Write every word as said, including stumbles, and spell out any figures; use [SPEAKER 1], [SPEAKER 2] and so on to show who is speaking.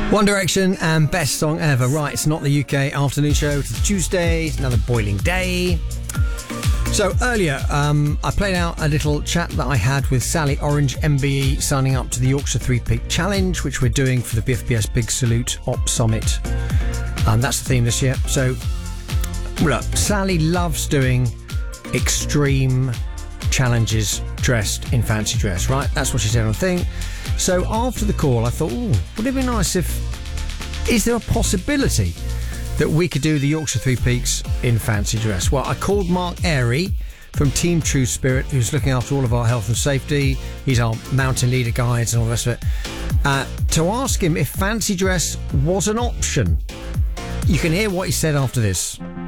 [SPEAKER 1] One Direction and Best Song Ever. Right, it's not the U K afternoon show. It's Tuesday. It's another boiling day. So earlier, um, I played out a little chat that I had with Sally Orange, M B E, signing up to the Yorkshire Three Peak Challenge, which we're doing for the B F B S Big Salute Op Summit. Um, that's the theme this year. So, look, Sally loves doing extreme challenges dressed in fancy dress, right? That's what she said on the thing. So after the call, I thought, oh, would it be nice if... Is there a possibility that we could do the Yorkshire Three Peaks in fancy dress? Well, I called Mark Airy from Team True Spirit, who's looking after all of our health and safety. He's our mountain leader guides and all the rest of it, uh, to ask him if fancy dress was an option. You can hear what he said after this.